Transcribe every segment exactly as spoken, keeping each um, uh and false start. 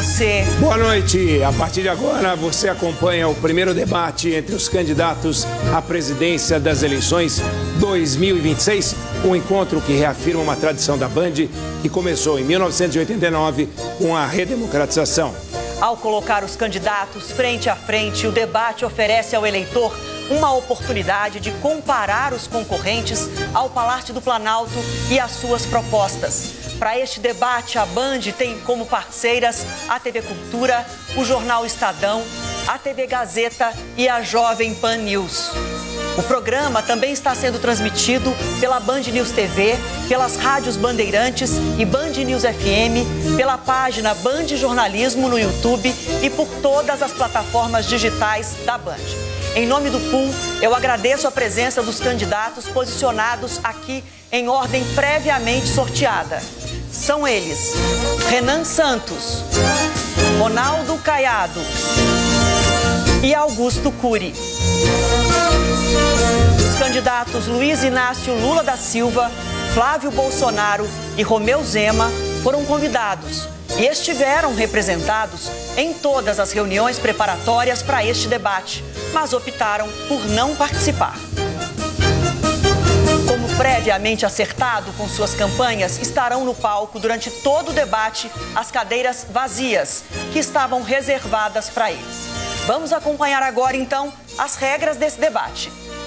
você. Boa noite. A partir de agora, você acompanha o primeiro debate entre os candidatos à presidência das eleições dois mil e vinte e seis. Um encontro que reafirma uma tradição da Band que começou em mil novecentos e oitenta e nove com a redemocratização. Ao colocar os candidatos frente a frente, o debate oferece ao eleitor uma oportunidade de comparar os concorrentes ao Palácio do Planalto e as suas propostas. Para este debate, a Band tem como parceiras a T V Cultura, o Jornal Estadão, a T V Gazeta e a Jovem Pan News. O programa também está sendo transmitido pela Band News T V, pelas rádios Bandeirantes e Band News F M, pela página Band Jornalismo no YouTube e por todas as plataformas digitais da Band. Em nome do Pool, eu agradeço a presença dos candidatos posicionados aqui em ordem previamente sorteada. São eles: Renan Santos, Ronaldo Caiado e Augusto Cury. Os candidatos Luiz Inácio Lula da Silva, Flávio Bolsonaro e Romeu Zema foram convidados e estiveram representados em todas as reuniões preparatórias para este debate, mas optaram por não participar. Como previamente acertado com suas campanhas, estarão no palco durante todo o debate as cadeiras vazias, que estavam reservadas para eles. Vamos acompanhar agora, então, as regras desse debate.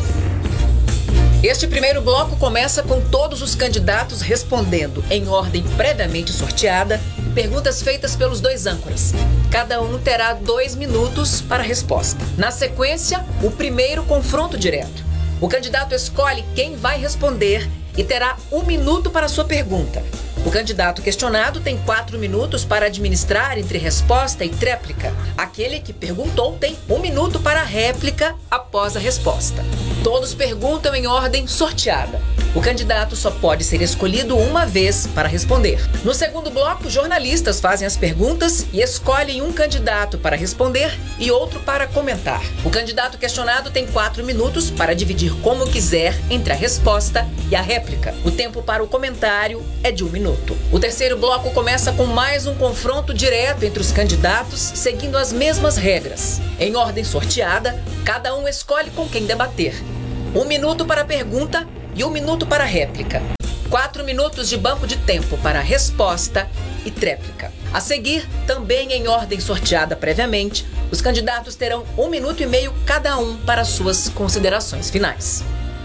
Este primeiro bloco começa com todos os candidatos respondendo, em ordem previamente sorteada, perguntas feitas pelos dois âncoras. Cada um terá dois minutos para a resposta. Na sequência, o primeiro confronto direto. O candidato escolhe quem vai responder e terá um minuto para a sua pergunta. O candidato questionado tem quatro minutos para administrar entre resposta e tréplica. Aquele que perguntou tem um minuto para a réplica após a resposta. Todos perguntam em ordem sorteada. O candidato só pode ser escolhido uma vez para responder. No segundo bloco, jornalistas fazem as perguntas e escolhem um candidato para responder e outro para comentar. O candidato questionado tem quatro minutos para dividir como quiser entre a resposta e a réplica. O tempo para o comentário é de um minuto. O terceiro bloco começa com mais um confronto direto entre os candidatos, seguindo as mesmas regras. Em ordem sorteada, cada um escolhe com quem debater. Um minuto para a pergunta e um minuto para a réplica. Quatro minutos de banco de tempo para a resposta e tréplica. A seguir, também em ordem sorteada previamente, os candidatos terão um minuto e meio cada um para suas considerações finais.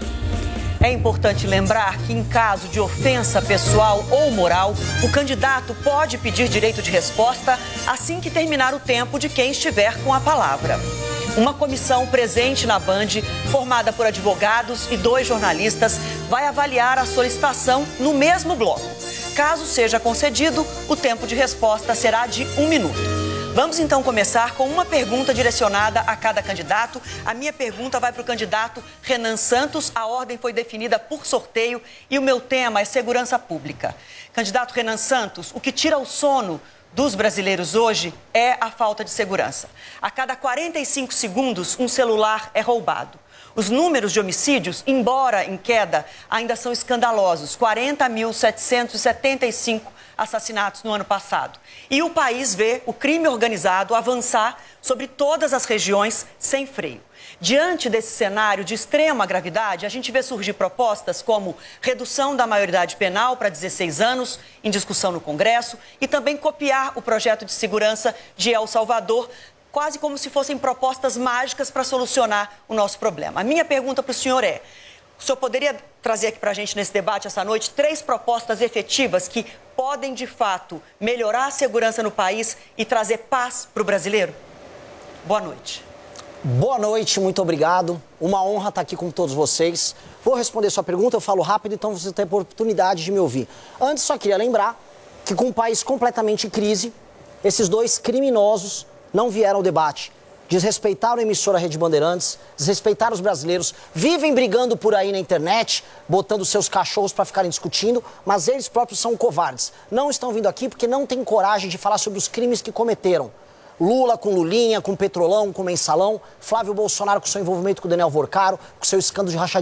É importante lembrar que, em caso de ofensa pessoal ou moral, o candidato pode pedir direito de resposta assim que terminar o tempo de quem estiver com a palavra. Uma comissão presente na Band, formada por advogados e dois jornalistas, vai avaliar a solicitação no mesmo bloco. Caso seja concedido, o tempo de resposta será de um minuto. Vamos então começar com uma pergunta direcionada a cada candidato. A minha pergunta vai para o candidato Renan Santos. A ordem foi definida por sorteio e o meu tema é segurança pública. Candidato Renan Santos, o que tira o sono dos brasileiros hoje é a falta de segurança. A cada quarenta e cinco segundos, um celular é roubado. Os números de homicídios, embora em queda, ainda são escandalosos. quarenta mil setecentos e setenta e cinco assassinatos no ano passado. E o país vê o crime organizado avançar sobre todas as regiões sem freio. Diante desse cenário de extrema gravidade, a gente vê surgir propostas como redução da maioridade penal para dezesseis anos, em discussão no Congresso, e também copiar o projeto de segurança de El Salvador, quase como se fossem propostas mágicas para solucionar o nosso problema. A minha pergunta para o senhor é: o senhor poderia trazer aqui para a gente nesse debate essa noite três propostas efetivas que podem, de fato, melhorar a segurança no país e trazer paz para o brasileiro? Boa noite. Boa noite, muito obrigado. Uma honra estar aqui com todos vocês. Vou responder sua pergunta, eu falo rápido, então você tem a oportunidade de me ouvir. Antes, só queria lembrar que com um país completamente em crise, esses dois criminosos não vieram ao debate. Desrespeitaram a emissora Rede Bandeirantes, desrespeitaram os brasileiros, vivem brigando por aí na internet, botando seus cachorros para ficarem discutindo, mas eles próprios são covardes. Não estão vindo aqui porque não têm coragem de falar sobre os crimes que cometeram. Lula com Lulinha, com Petrolão, com Mensalão, Flávio Bolsonaro com seu envolvimento com o Daniel Vorcaro, com seu escândalo de rachadinha.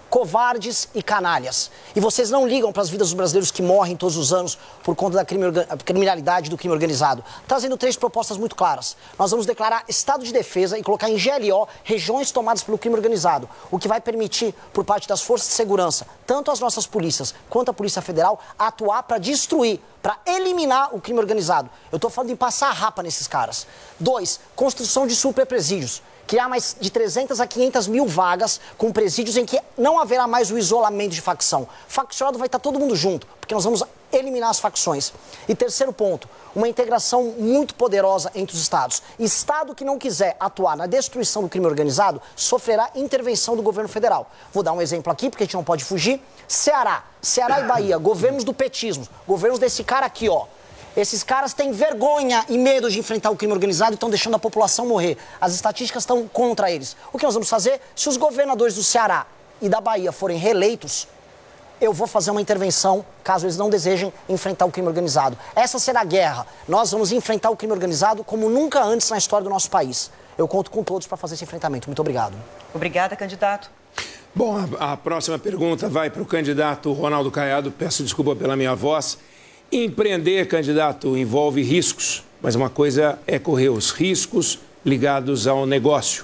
covardes e canalhas. E vocês não ligam para as vidas dos brasileiros que morrem todos os anos por conta da crime, criminalidade do crime organizado. Trazendo três propostas muito claras. Nós vamos declarar estado de defesa e colocar em G L O regiões tomadas pelo crime organizado, o que vai permitir, por parte das forças de segurança, tanto as nossas polícias quanto a Polícia Federal, atuar para destruir, para eliminar o crime organizado. Eu estou falando em passar a rapa nesses caras. Dois, construção de superpresídios. Criar mais de trezentas a quinhentas mil vagas com presídios em que não haverá mais o isolamento de facção. Faccionado vai estar todo mundo junto, porque nós vamos eliminar as facções. E terceiro ponto, uma integração muito poderosa entre os estados. Estado que não quiser atuar na destruição do crime organizado sofrerá intervenção do governo federal. Vou dar um exemplo aqui, porque a gente não pode fugir. Ceará, Ceará e Bahia, governos do petismo, governos desse cara aqui, ó. Esses caras têm vergonha e medo de enfrentar o crime organizado e estão deixando a população morrer. As estatísticas estão contra eles. O que nós vamos fazer? Se os governadores do Ceará e da Bahia forem reeleitos, eu vou fazer uma intervenção, caso eles não desejem enfrentar o crime organizado. Essa será a guerra. Nós vamos enfrentar o crime organizado como nunca antes na história do nosso país. Eu conto com todos para fazer esse enfrentamento. Muito obrigado. Obrigada, candidato. Bom, a, a próxima pergunta vai para o candidato Ronaldo Caiado. Peço desculpa pela minha voz. Empreender, candidato, envolve riscos, mas uma coisa é correr os riscos ligados ao negócio.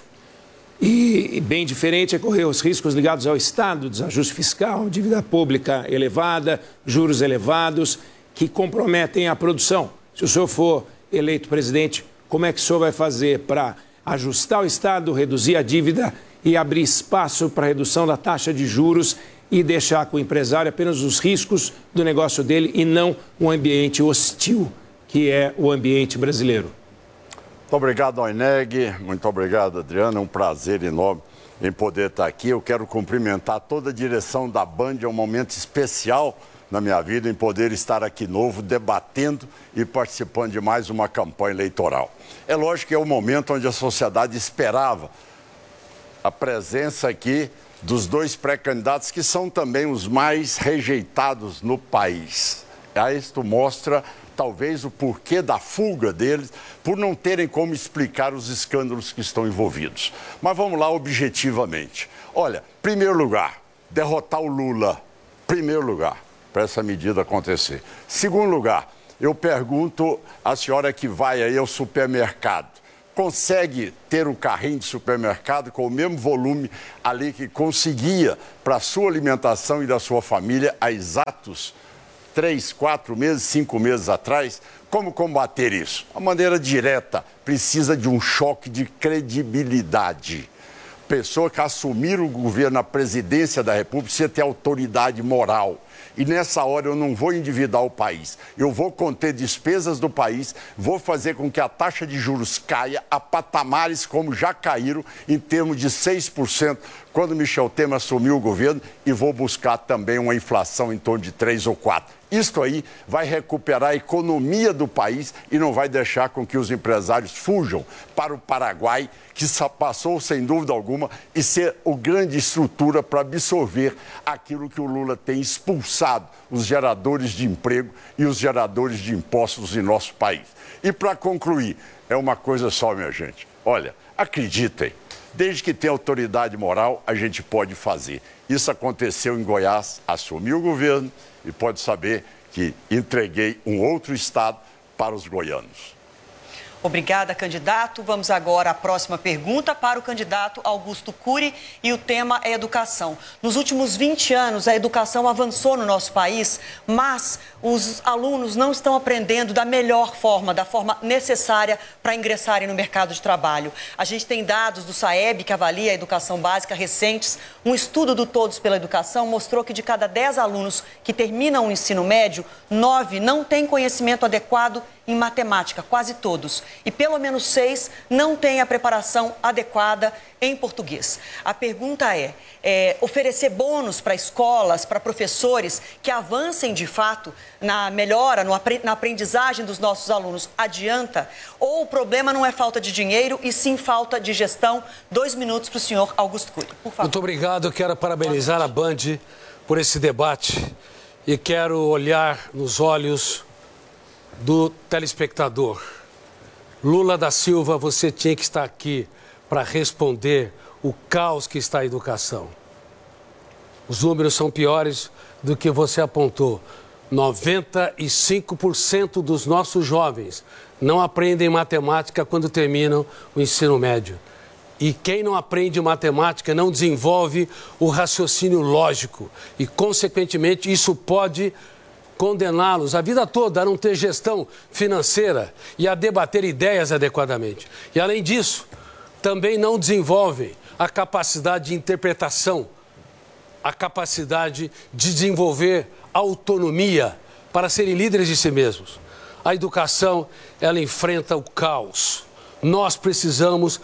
E bem diferente é correr os riscos ligados ao Estado, desajuste fiscal, dívida pública elevada, juros elevados, que comprometem a produção. Se o senhor for eleito presidente, como é que o senhor vai fazer para ajustar o Estado, reduzir a dívida e abrir espaço para a redução da taxa de juros e deixar com o empresário apenas os riscos do negócio dele e não um ambiente hostil, que é o ambiente brasileiro? Muito obrigado, Oineg. Muito obrigado, Adriana. É um prazer enorme em poder estar aqui. Eu quero cumprimentar toda a direção da Band. É um momento especial na minha vida em poder estar aqui novo, debatendo e participando de mais uma campanha eleitoral. É lógico que é o momento onde a sociedade esperava a presença aqui dos dois pré-candidatos que são também os mais rejeitados no país. Isto mostra, talvez, o porquê da fuga deles, por não terem como explicar os escândalos que estão envolvidos. Mas vamos lá objetivamente. Olha, primeiro lugar, derrotar o Lula. Primeiro lugar, para essa medida acontecer. Segundo lugar, eu pergunto à senhora que vai aí ao supermercado. Consegue ter um carrinho de supermercado com o mesmo volume ali que conseguia para a sua alimentação e da sua família há exatos três, quatro meses, cinco meses atrás? Como combater isso? A maneira direta precisa de um choque de credibilidade. Pessoa que assumir o governo, a presidência da República, precisa ter autoridade moral. E nessa hora eu não vou endividar o país. Eu vou conter despesas do país, vou fazer com que a taxa de juros caia a patamares como já caíram, em termos de seis por cento, quando Michel Temer assumiu o governo, e vou buscar também uma inflação em torno de três ou quatro. Isto aí vai recuperar a economia do país e não vai deixar com que os empresários fujam para o Paraguai, que passou, sem dúvida alguma, e ser a grande estrutura para absorver aquilo que o Lula tem expulsado, os geradores de emprego e os geradores de impostos em nosso país. E para concluir, é uma coisa só, minha gente. Olha, acreditem, desde que tenha autoridade moral, a gente pode fazer. Isso aconteceu em Goiás, assumi o governo e pode saber que entreguei um outro estado para os goianos. Obrigada, candidato. Vamos agora à próxima pergunta para o candidato Augusto Cury e o tema é educação. Nos últimos vinte anos, a educação avançou no nosso país, mas os alunos não estão aprendendo da melhor forma, da forma necessária para ingressarem no mercado de trabalho. A gente tem dados do SAEB, que avalia a educação básica, recentes. Um estudo do Todos pela Educação mostrou que de cada dez alunos que terminam o ensino médio, nove não têm conhecimento adequado em matemática, quase todos. E pelo menos seis não têm a preparação adequada em português. A pergunta é, é oferecer bônus para escolas, para professores que avancem de fato na melhora, no, na aprendizagem dos nossos alunos, adianta? Ou o problema não é falta de dinheiro e sim falta de gestão? Dois minutos para o senhor Augusto Cury, por favor. Muito obrigado. Eu quero parabenizar a Band por esse debate e quero olhar nos olhos do telespectador. Lula da Silva, você tinha que estar aqui para responder o caos que está a educação. Os números são piores do que você apontou. noventa e cinco por cento dos nossos jovens não aprendem matemática quando terminam o ensino médio. E quem não aprende matemática não desenvolve o raciocínio lógico. E, consequentemente, isso pode condená-los a vida toda a não ter gestão financeira e a debater ideias adequadamente. E, além disso, também não desenvolvem a capacidade de interpretação, a capacidade de desenvolver autonomia para serem líderes de si mesmos. A educação, ela enfrenta o caos. Nós precisamos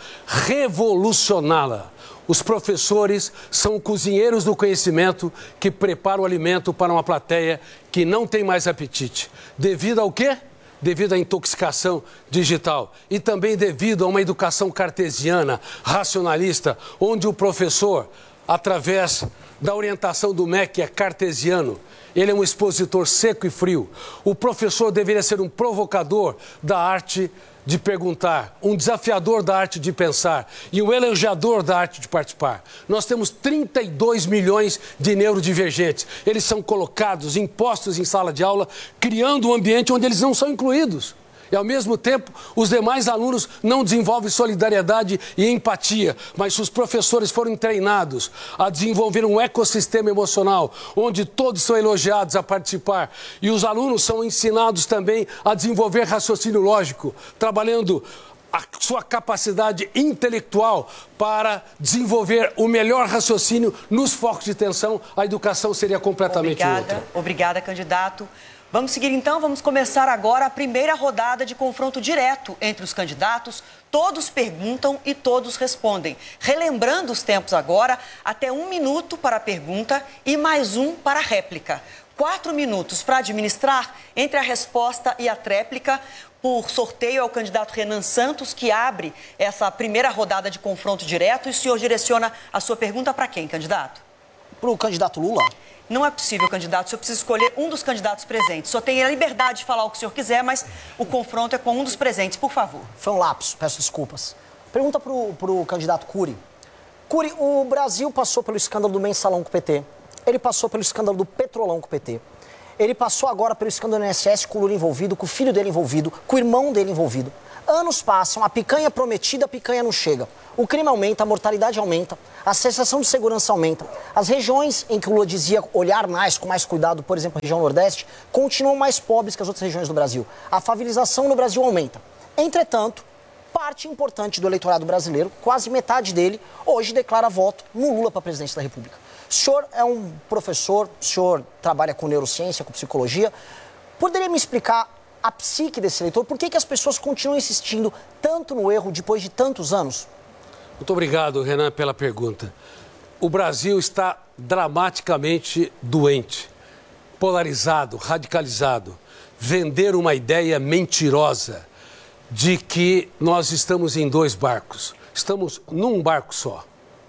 revolucioná-la. Os professores são cozinheiros do conhecimento que preparam o alimento para uma plateia que não tem mais apetite. Devido ao quê? Devido à intoxicação digital e também devido a uma educação cartesiana, racionalista, onde o professor, através da orientação do M E C, que é cartesiano, ele é um expositor seco e frio. O professor deveria ser um provocador da arte de perguntar, um desafiador da arte de pensar e um elogiador da arte de participar. Nós temos trinta e dois milhões de neurodivergentes. Eles são colocados, impostos em sala de aula, criando um ambiente onde eles não são incluídos. E, ao mesmo tempo, os demais alunos não desenvolvem solidariedade e empatia, mas se os professores forem treinados a desenvolver um ecossistema emocional, onde todos são elogiados a participar, e os alunos são ensinados também a desenvolver raciocínio lógico, trabalhando a sua capacidade intelectual para desenvolver o melhor raciocínio nos focos de tensão, a educação seria completamente obrigada, outra. Obrigada, candidato. Vamos seguir então, vamos começar agora a primeira rodada de confronto direto entre os candidatos. Todos perguntam e todos respondem. Relembrando os tempos agora, até um minuto para a pergunta e mais um para a réplica. Quatro minutos para administrar entre a resposta e a tréplica. Por sorteio, é o candidato Renan Santos que abre essa primeira rodada de confronto direto. E o senhor direciona a sua pergunta para quem, candidato? Para o candidato Lula. Não é possível, candidato. O senhor precisa escolher um dos candidatos presentes. Só tem a liberdade de falar o que o senhor quiser, mas o confronto é com um dos presentes, por favor. Foi um lapso, peço desculpas. Pergunta para o candidato Cury. Cury, o Brasil passou pelo escândalo do Mensalão com o P T. Ele passou pelo escândalo do Petrolão com o P T. Ele passou agora pelo escândalo do I N S S com o Lula envolvido, com o filho dele envolvido, com o irmão dele envolvido. Anos passam, a picanha prometida, a picanha não chega. O crime aumenta, a mortalidade aumenta, a sensação de segurança aumenta. As regiões em que o Lula dizia olhar mais, com mais cuidado, por exemplo, a região Nordeste, continuam mais pobres que as outras regiões do Brasil. A favelização no Brasil aumenta. Entretanto, parte importante do eleitorado brasileiro, quase metade dele, hoje declara voto no Lula para a presidência da República. O senhor é um professor, o senhor trabalha com neurociência, com psicologia. Poderia me explicar a psique desse eleitor? Por que que as pessoas continuam insistindo tanto no erro depois de tantos anos? Muito obrigado, Renan, pela pergunta. O Brasil está dramaticamente doente, polarizado, radicalizado. Vender uma ideia mentirosa de que nós estamos em dois barcos. Estamos num barco só.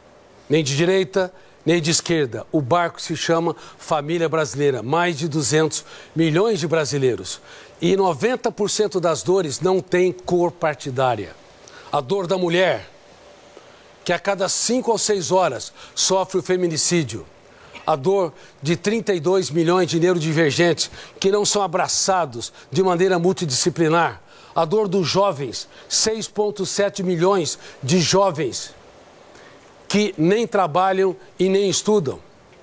Nem de direita, nem de esquerda. O barco se chama Família Brasileira. Mais de duzentos milhões de brasileiros. E noventa por cento das dores não tem cor partidária. A dor da mulher, que a cada cinco ou seis horas sofre o feminicídio. A dor de trinta e dois milhões de neurodivergentes que não são abraçados de maneira multidisciplinar. A dor dos jovens, seis vírgula sete milhões de jovens que nem trabalham e nem estudam.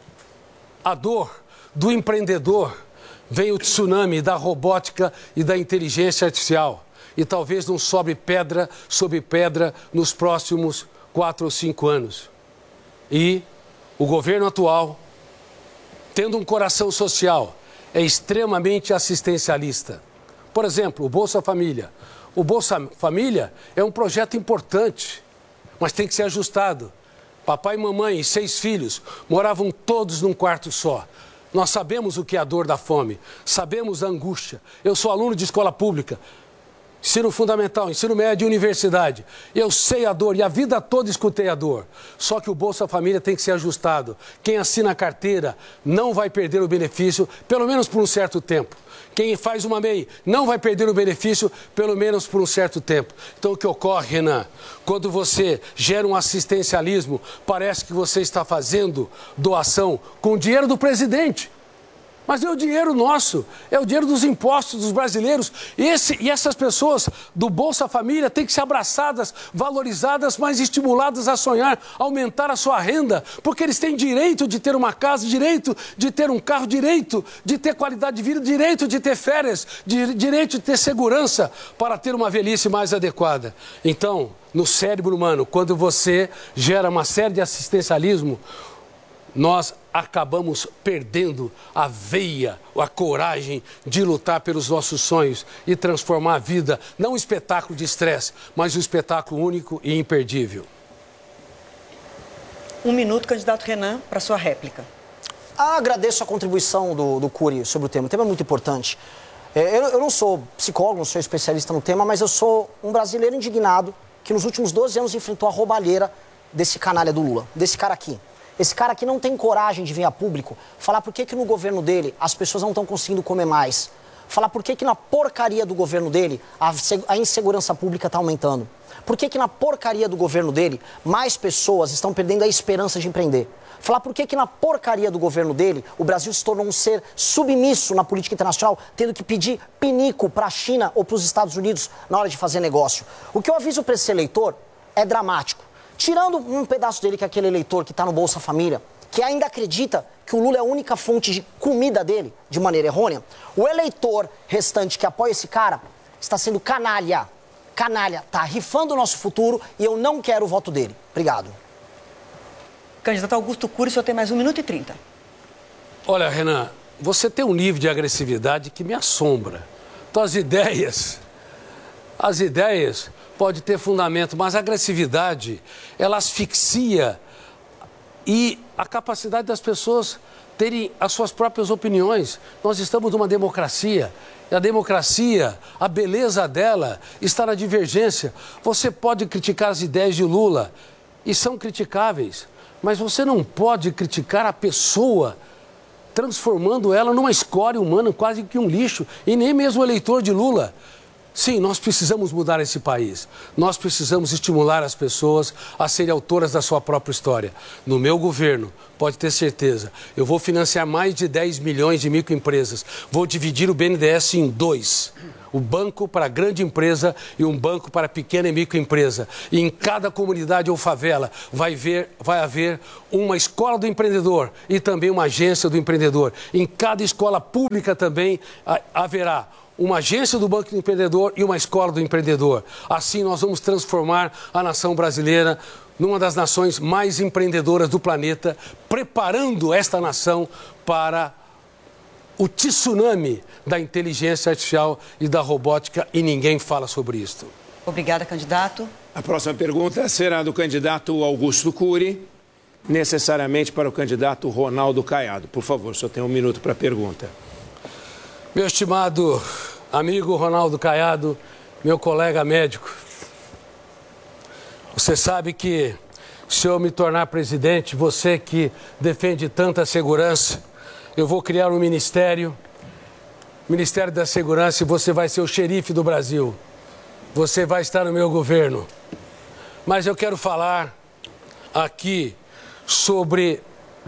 A dor do empreendedor. Vem o tsunami da robótica e da inteligência artificial. E talvez não sobre pedra sobre pedra nos próximos quatro ou cinco anos. E o governo atual, tendo um coração social, é extremamente assistencialista. Por exemplo, o Bolsa Família. O Bolsa Família é um projeto importante, mas tem que ser ajustado. Papai e mamãe e seis filhos moravam todos num quarto só. Nós sabemos o que é a dor da fome, sabemos a angústia. Eu sou aluno de escola pública. ensino fundamental, ensino médio e universidade. Eu sei a dor e a vida toda escutei a dor. Só que o Bolsa Família tem que ser ajustado. Quem assina a carteira não vai perder o benefício, pelo menos por um certo tempo. Quem faz uma M E I não vai perder o benefício, pelo menos por um certo tempo. Então, o que ocorre, Renan, quando você gera um assistencialismo, parece que você está fazendo doação com o dinheiro do presidente. Mas é o dinheiro nosso, é o dinheiro dos impostos dos brasileiros. E, esse, e essas pessoas do Bolsa Família têm que ser abraçadas, valorizadas, mas estimuladas a sonhar, aumentar a sua renda, porque eles têm direito de ter uma casa, direito de ter um carro, direito de ter qualidade de vida, direito de ter férias, de, direito de ter segurança para ter uma velhice mais adequada. Então, no cérebro humano, quando você gera uma série de assistencialismo, nós acabamos perdendo a veia, a coragem de lutar pelos nossos sonhos e transformar a vida, não um espetáculo de estresse, mas um espetáculo único e imperdível. Um minuto, candidato Renan, para sua réplica. Ah, agradeço a contribuição do, do Cury sobre o tema. O tema é muito importante. É, eu, eu não sou psicólogo, não sou especialista no tema, mas eu sou um brasileiro indignado que nos últimos doze anos enfrentou a roubalheira desse canalha do Lula, desse cara aqui. Esse cara aqui não tem coragem de vir a público falar por que que no governo dele as pessoas não estão conseguindo comer mais. Falar por que que na porcaria do governo dele a, a insegurança pública está aumentando. Por que que na porcaria do governo dele mais pessoas estão perdendo a esperança de empreender. Falar por que que na porcaria do governo dele o Brasil se tornou um ser submisso na política internacional, tendo que pedir pinico para a China ou para os Estados Unidos na hora de fazer negócio. O que eu aviso para esse eleitor é dramático. Tirando um pedaço dele, que é aquele eleitor que está no Bolsa Família, que ainda acredita que o Lula é a única fonte de comida dele, de maneira errônea, o eleitor restante que apoia esse cara está sendo canalha. Canalha, está rifando o nosso futuro e eu não quero o voto dele. Obrigado. Candidato Augusto Cury, o senhor tem mais um minuto e trinta. Olha, Renan, você tem um nível de agressividade que me assombra. Então, as ideias, as ideias... pode ter fundamento, mas a agressividade, ela asfixia e a capacidade das pessoas terem as suas próprias opiniões. Nós estamos numa democracia e a democracia, a beleza dela está na divergência. Você pode criticar as ideias de Lula e são criticáveis, mas você não pode criticar a pessoa transformando ela numa escória humana, quase que um lixo, e nem mesmo o eleitor de Lula. Sim, nós precisamos mudar esse país. Nós precisamos estimular as pessoas a serem autoras da sua própria história. No meu governo, pode ter certeza, eu vou financiar mais de dez milhões de microempresas. Vou dividir o B N D E S em dois. O banco para a grande empresa e um banco para a pequena e microempresa. E em cada comunidade ou favela vai, ver, vai haver uma escola do empreendedor e também uma agência do empreendedor. Em cada escola pública também haverá uma agência do Banco do Empreendedor e uma escola do empreendedor. Assim, nós vamos transformar a nação brasileira numa das nações mais empreendedoras do planeta, preparando esta nação para o tsunami da inteligência artificial e da robótica, e ninguém fala sobre isso. Obrigada, candidato. A próxima pergunta será do candidato Augusto Cury, necessariamente para o candidato Ronaldo Caiado. Por favor, só tem um minuto para a pergunta. Meu estimado amigo Ronaldo Caiado, meu colega médico, você sabe que se eu me tornar presidente, você que defende tanta segurança, eu vou criar um ministério, Ministério da Segurança, e você vai ser o xerife do Brasil. Você vai estar no meu governo. Mas eu quero falar aqui sobre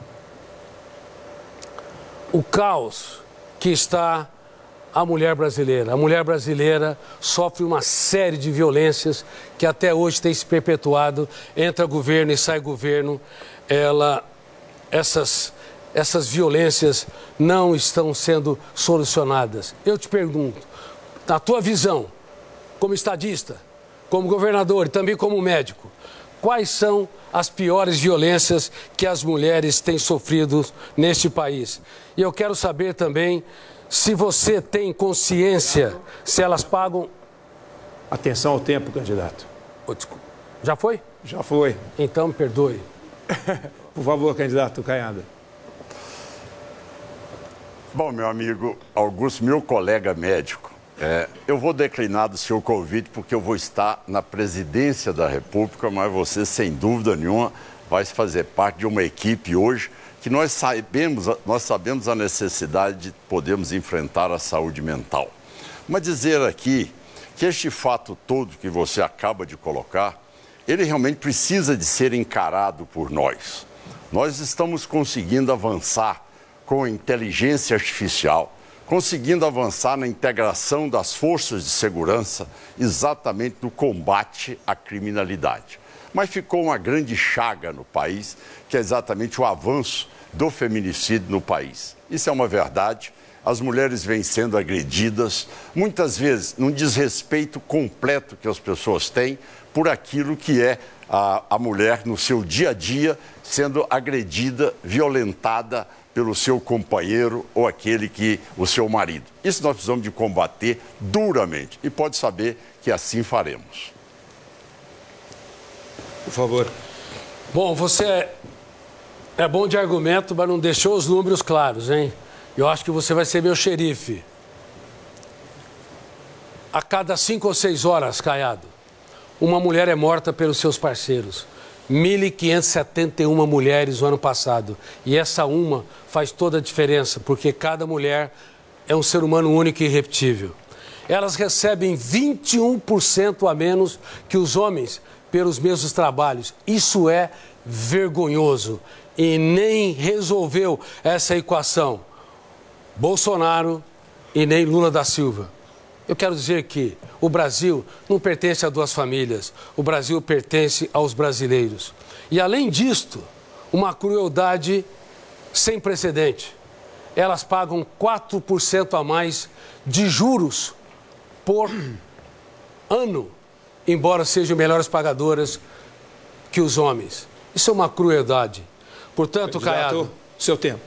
o caos que está a mulher brasileira. A mulher brasileira sofre uma série de violências que até hoje tem se perpetuado. Entra governo e sai governo. Ela, essas, essas violências não estão sendo solucionadas. Eu te pergunto, na tua visão, como estadista, como governador e também como médico, quais são as piores violências que as mulheres têm sofrido neste país? E eu quero saber também se você tem consciência, se elas pagam... Atenção ao tempo, candidato. Oh, desculpa. Já foi? Já foi. Então, me perdoe. Por favor, candidato Caiado. Bom, meu amigo Augusto, meu colega médico, É, eu vou declinar do seu convite porque eu vou estar na presidência da República, mas você, sem dúvida nenhuma, vai fazer parte de uma equipe hoje que nós sabemos, nós sabemos a necessidade de podermos enfrentar a saúde mental. Mas dizer aqui que este fato todo que você acaba de colocar, ele realmente precisa de ser encarado por nós. Nós estamos conseguindo avançar com a inteligência artificial, conseguindo avançar na integração das forças de segurança, exatamente no combate à criminalidade. Mas ficou uma grande chaga no país, que é exatamente o avanço do feminicídio no país. Isso é uma verdade. As mulheres vêm sendo agredidas, muitas vezes num desrespeito completo que as pessoas têm por aquilo que é a, a mulher no seu dia a dia sendo agredida, violentada pelo seu companheiro ou aquele que, o seu marido. Isso nós precisamos de combater duramente e pode saber que assim faremos. Por favor. Bom, você é bom de argumento, mas não deixou os números claros, hein? Eu acho que você vai ser meu xerife. A cada cinco ou seis horas, Caiado, uma mulher é morta pelos seus parceiros. mil quinhentas e setenta e uma mulheres no ano passado. E essa uma faz toda a diferença, porque cada mulher é um ser humano único e irrepetível. Elas recebem vinte e um por cento a menos que os homens pelos mesmos trabalhos. Isso é vergonhoso e nem resolveu essa equação Bolsonaro e nem Lula da Silva. Eu quero dizer que o Brasil não pertence a duas famílias, o Brasil pertence aos brasileiros. E além disto, uma crueldade sem precedente. Elas pagam quatro por cento a mais de juros por ano, embora sejam melhores pagadoras que os homens. Isso é uma crueldade. Portanto, Caiado, seu tempo.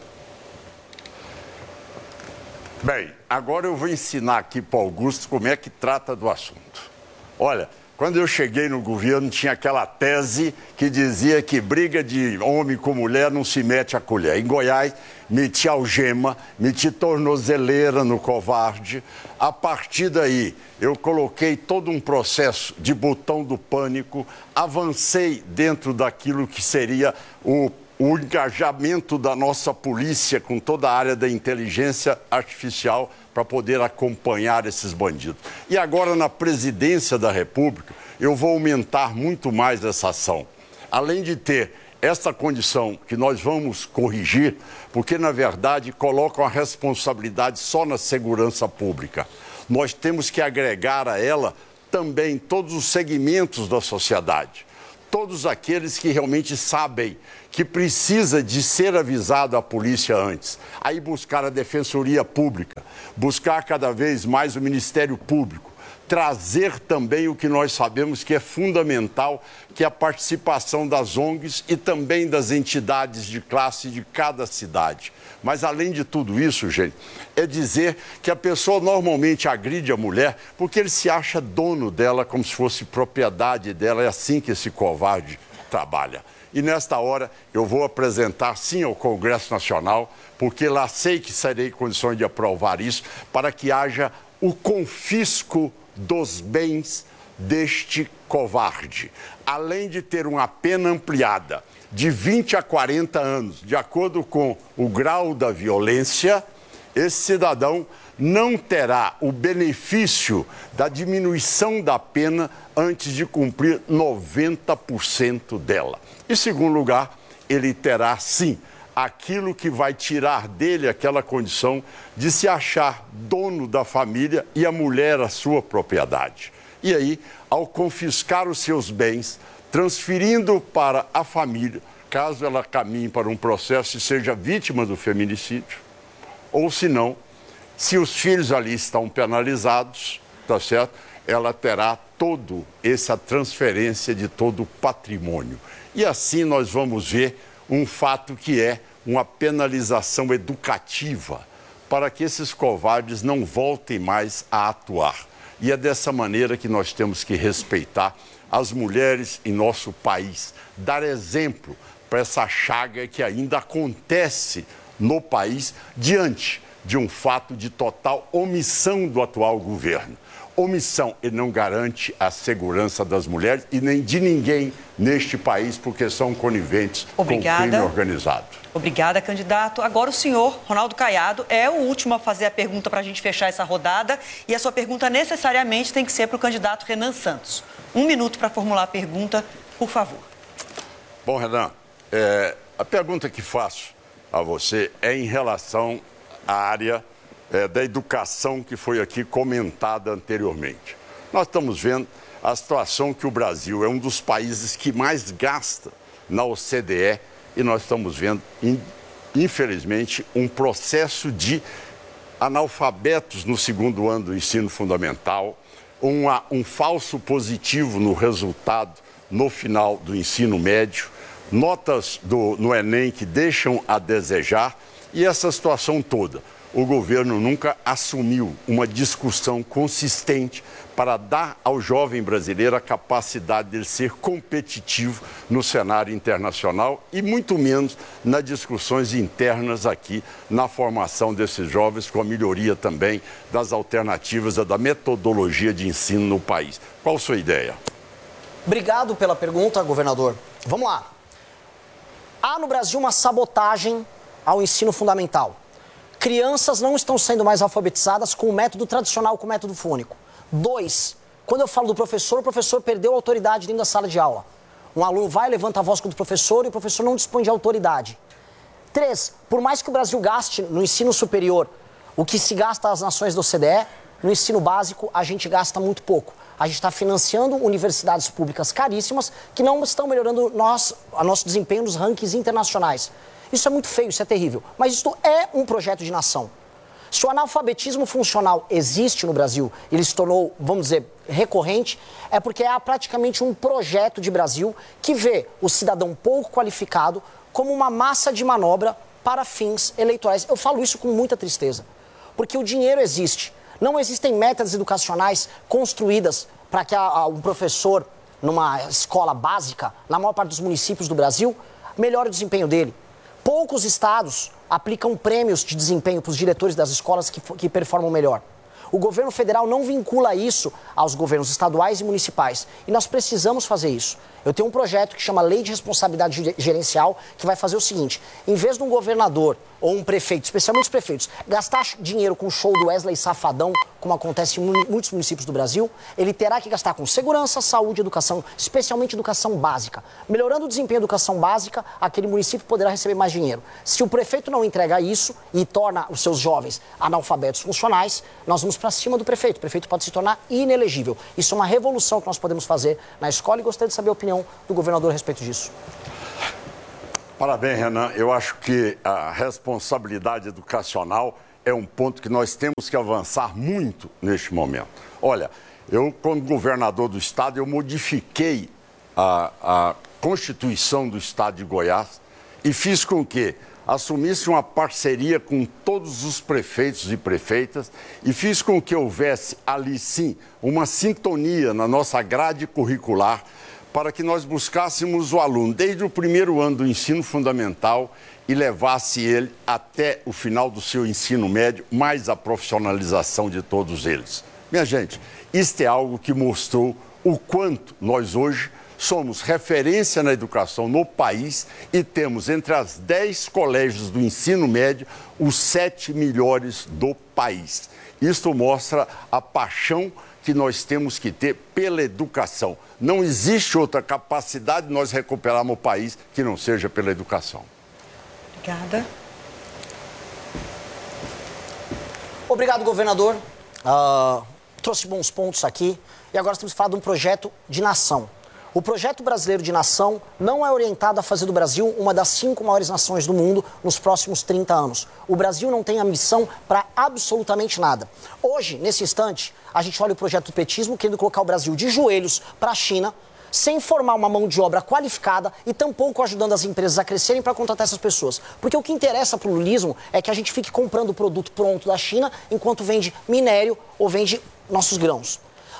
Bem, agora eu vou ensinar aqui para o Augusto como é que trata do assunto. Olha, quando eu cheguei no governo tinha aquela tese que dizia que briga de homem com mulher não se mete a colher. Em Goiás, meti algema, meti tornozeleira no covarde. A partir daí, eu coloquei todo um processo de botão do pânico, avancei dentro daquilo que seria o o engajamento da nossa polícia com toda a área da inteligência artificial para poder acompanhar esses bandidos. E agora, na presidência da República, eu vou aumentar muito mais essa ação. Além de ter essa condição que nós vamos corrigir, porque, na verdade, colocam a responsabilidade só na segurança pública. Nós temos que agregar a ela também todos os segmentos da sociedade. Todos aqueles que realmente sabem que precisa de ser avisado a polícia antes. Aí buscar a Defensoria Pública, buscar cada vez mais o Ministério Público, trazer também o que nós sabemos que é fundamental, que é a participação das O N Gs e também das entidades de classe de cada cidade. Mas, além de tudo isso, gente, é dizer que a pessoa normalmente agride a mulher porque ele se acha dono dela como se fosse propriedade dela. É assim que esse covarde trabalha. E, nesta hora, eu vou apresentar, sim, ao Congresso Nacional, porque lá sei que serei em condições de aprovar isso, para que haja o confisco dos bens deste covarde. Além de ter uma pena ampliada de vinte a quarenta anos, de acordo com o grau da violência, esse cidadão não terá o benefício da diminuição da pena antes de cumprir noventa por cento dela. Em segundo lugar, ele terá, sim, aquilo que vai tirar dele aquela condição de se achar dono da família e a mulher a sua propriedade. E aí, ao confiscar os seus bens, transferindo para a família, caso ela caminhe para um processo e seja vítima do feminicídio, ou se não, se os filhos ali estão penalizados, tá certo? Ela terá toda essa transferência de todo o patrimônio. E assim nós vamos ver um fato que é uma penalização educativa para que esses covardes não voltem mais a atuar. E é dessa maneira que nós temos que respeitar as mulheres em nosso país, dar exemplo para essa chaga que ainda acontece no país diante de um fato de total omissão do atual governo. Omissão e não garante a segurança das mulheres e nem de ninguém neste país, porque são coniventes Obrigada. com o crime organizado. Obrigada, candidato. Agora o senhor, Ronaldo Caiado, é o último a fazer a pergunta para a gente fechar essa rodada. E a sua pergunta necessariamente tem que ser para o candidato Renan Santos. Um minuto para formular a pergunta, por favor. Bom, Renan, é, a pergunta que faço a você é em relação à área é, da educação que foi aqui comentada anteriormente. Nós estamos vendo a situação que o Brasil é um dos países que mais gasta na O C D E e nós estamos vendo, infelizmente, um processo de analfabetos no segundo ano do ensino fundamental, uma, um falso positivo no resultado no final do ensino médio, notas do, no Enem que deixam a desejar e essa situação toda. O governo nunca assumiu uma discussão consistente para dar ao jovem brasileiro a capacidade de ser competitivo no cenário internacional e muito menos nas discussões internas aqui na formação desses jovens, com a melhoria também das alternativas da metodologia de ensino no país. Qual a sua ideia? Obrigado pela pergunta, governador. Vamos lá. Há no Brasil uma sabotagem ao ensino fundamental. Crianças não estão sendo mais alfabetizadas com o método tradicional, com o método fônico. Dois, quando eu falo do professor, o professor perdeu a autoridade dentro da sala de aula. Um aluno vai, levanta a voz contra o professor e o professor não dispõe de autoridade. Três, por mais que o Brasil gaste no ensino superior o que se gasta às nações da O C D E, no ensino básico a gente gasta muito pouco. A gente está financiando universidades públicas caríssimas que não estão melhorando nós, a nosso desempenho nos rankings internacionais. Isso é muito feio, isso é terrível. Mas isso é um projeto de nação. Se o analfabetismo funcional existe no Brasil, ele se tornou, vamos dizer, recorrente, é porque é praticamente um projeto de Brasil que vê o cidadão pouco qualificado como uma massa de manobra para fins eleitorais. Eu falo isso com muita tristeza, porque o dinheiro existe. Não existem metas educacionais construídas para que a, a, um professor, numa escola básica, na maior parte dos municípios do Brasil, melhore o desempenho dele. Poucos estados aplicam prêmios de desempenho para os diretores das escolas que, que performam melhor. O governo federal não vincula isso aos governos estaduais e municipais. E nós precisamos fazer isso. Eu tenho um projeto que chama Lei de Responsabilidade Gerencial, que vai fazer o seguinte: em vez de um governador ou um prefeito, especialmente os prefeitos, gastar dinheiro com o show do Wesley Safadão, como acontece em muitos municípios do Brasil, ele terá que gastar com segurança, saúde e educação, especialmente educação básica. Melhorando o desempenho da educação básica, aquele município poderá receber mais dinheiro. Se o prefeito não entrega isso e torna os seus jovens analfabetos funcionais, nós vamos para cima do prefeito. O prefeito pode se tornar inelegível. Isso é uma revolução que nós podemos fazer na escola e gostaria de saber a opinião do governador a respeito disso. Parabéns, Renan. Eu acho que a responsabilidade educacional é um ponto que nós temos que avançar muito neste momento. Olha, eu, como governador do estado, eu modifiquei a, a Constituição do estado de Goiás e fiz com que assumisse uma parceria com todos os prefeitos e prefeitas e fiz com que houvesse ali, sim, uma sintonia na nossa grade curricular para que nós buscássemos o aluno desde o primeiro ano do ensino fundamental e levasse ele até o final do seu ensino médio, mais a profissionalização de todos eles. Minha gente, isto é algo que mostrou o quanto nós hoje somos referência na educação no país e temos entre as dez colégios do ensino médio os sete melhores do país. Isto mostra a paixão que nós temos que ter pela educação. Não existe outra capacidade de nós recuperarmos o país que não seja pela educação. Obrigada. Obrigado, governador. Uh, trouxe bons pontos aqui. E agora temos que falar de um projeto de nação. O projeto brasileiro de nação não é orientado a fazer do Brasil uma das cinco maiores nações do mundo nos próximos trinta anos. O Brasil não tem a missão para absolutamente nada. Hoje, nesse instante, a gente olha o projeto do petismo querendo colocar o Brasil de joelhos para a China, sem formar uma mão de obra qualificada e tampouco ajudando as empresas a crescerem para contratar essas pessoas. Porque o que interessa para o lulismo é que a gente fique comprando o produto pronto da China enquanto vende minério ou vende nossos grãos.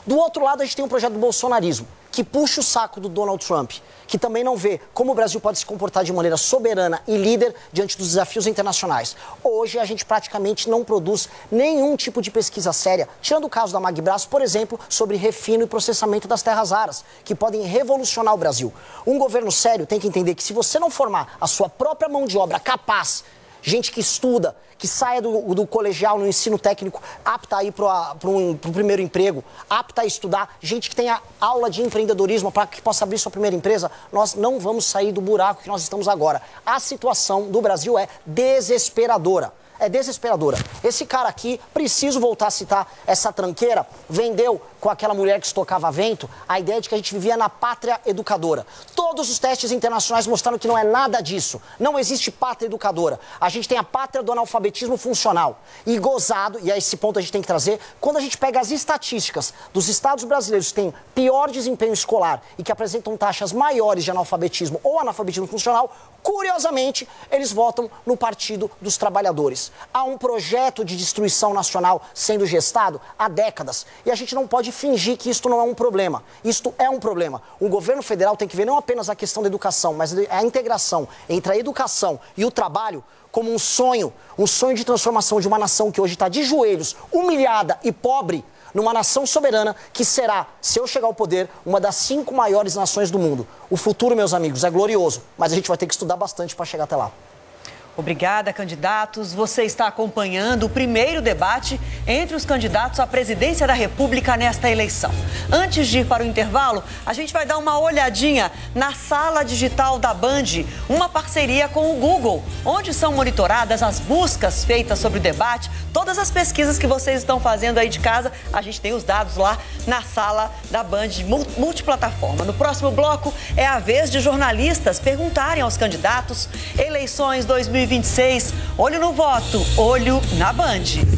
Do outro lado, a gente tem um projeto do bolsonarismo, que puxa o saco do Donald Trump, que também não vê como o Brasil pode se comportar de maneira soberana e líder diante dos desafios internacionais. Hoje, a gente praticamente não produz nenhum tipo de pesquisa séria, tirando o caso da Magbras, por exemplo, sobre refino e processamento das terras raras, que podem revolucionar o Brasil. Um governo sério tem que entender que se você não formar a sua própria mão de obra capaz, gente que estuda, que saia do, do colegial no ensino técnico, apta a ir para o primeiro emprego, apta a estudar, gente que tenha aula de empreendedorismo para que possa abrir sua primeira empresa, nós não vamos sair do buraco que nós estamos agora. A situação do Brasil é desesperadora. É desesperadora. Esse cara aqui, preciso voltar a citar essa tranqueira, vendeu com aquela mulher que estocava vento a ideia de que a gente vivia na pátria educadora. Todos os testes internacionais mostraram que não é nada disso. Não existe pátria educadora. A gente tem a pátria do analfabetismo funcional. E gozado, e a esse ponto a gente tem que trazer, quando a gente pega as estatísticas dos estados brasileiros que têm pior desempenho escolar e que apresentam taxas maiores de analfabetismo ou analfabetismo funcional, curiosamente, eles votam no Partido dos Trabalhadores. Há um projeto de destruição nacional sendo gestado há décadas. E a gente não pode fingir que isto não é um problema. Isto é um problema. O governo federal tem que ver não apenas a questão da educação, mas a integração entre a educação e o trabalho como um sonho, um sonho de transformação de uma nação que hoje está de joelhos, humilhada e pobre, numa nação soberana que será, se eu chegar ao poder, uma das cinco maiores nações do mundo. O futuro, meus amigos, é glorioso, mas a gente vai ter que estudar bastante para chegar até lá. Obrigada, candidatos. Você está acompanhando o primeiro debate entre os candidatos à presidência da República nesta eleição. Antes de ir para o intervalo, a gente vai dar uma olhadinha na sala digital da Band, uma parceria com o Google, onde são monitoradas as buscas feitas sobre o debate, todas as pesquisas que vocês estão fazendo aí de casa, a gente tem os dados lá na sala da Band multiplataforma. No próximo bloco é a vez de jornalistas perguntarem aos candidatos: eleições dois mil e vinte e seis, olho no voto, olho na Band.